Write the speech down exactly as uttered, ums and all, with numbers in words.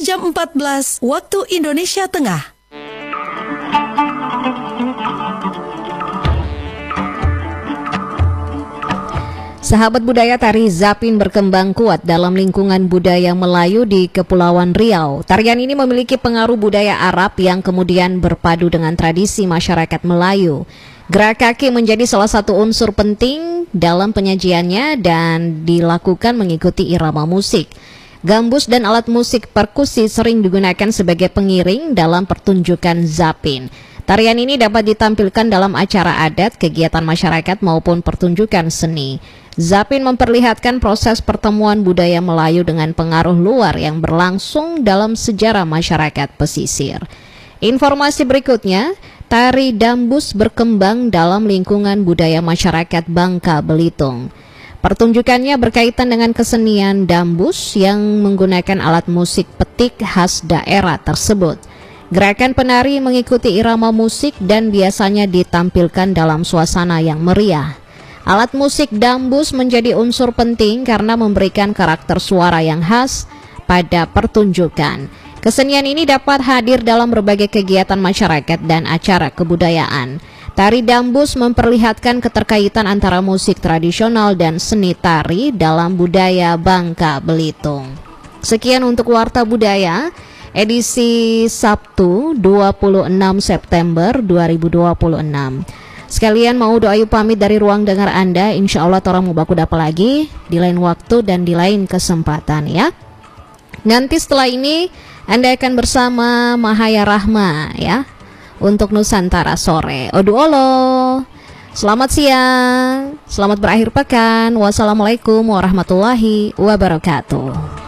jam empat belas waktu Indonesia Tengah. Sahabat budaya, tari Zapin berkembang kuat dalam lingkungan budaya Melayu di Kepulauan Riau. Tarian ini memiliki pengaruh budaya Arab yang kemudian berpadu dengan tradisi masyarakat Melayu. Gerak kaki menjadi salah satu unsur penting dalam penyajiannya dan dilakukan mengikuti irama musik. Gambus dan alat musik perkusi sering digunakan sebagai pengiring dalam pertunjukan Zapin. Tarian ini dapat ditampilkan dalam acara adat, kegiatan masyarakat maupun pertunjukan seni. Zapin memperlihatkan proses pertemuan budaya Melayu dengan pengaruh luar yang berlangsung dalam sejarah masyarakat pesisir. Informasi berikutnya, tari Dambus berkembang dalam lingkungan budaya masyarakat Bangka Belitung. Pertunjukannya berkaitan dengan kesenian Dambus yang menggunakan alat musik petik khas daerah tersebut. Gerakan penari mengikuti irama musik dan biasanya ditampilkan dalam suasana yang meriah. Alat musik Dambus menjadi unsur penting karena memberikan karakter suara yang khas pada pertunjukan. Kesenian ini dapat hadir dalam berbagai kegiatan masyarakat dan acara kebudayaan. Tari Dambus memperlihatkan keterkaitan antara musik tradisional dan seni tari dalam budaya Bangka Belitung. Sekian untuk Warta Budaya edisi Sabtu dua puluh enam September dua ribu dua puluh enam. Sekalian mau doa yuk pamit dari ruang dengar Anda. Insya Allah torang mau baku dapat lagi di lain waktu dan di lain kesempatan ya. Nanti setelah ini Anda akan bersama Mahaya Rahma ya untuk Nusantara Sore. Odu olo. Selamat siang, selamat berakhir pekan. Wassalamualaikum warahmatullahi wabarakatuh.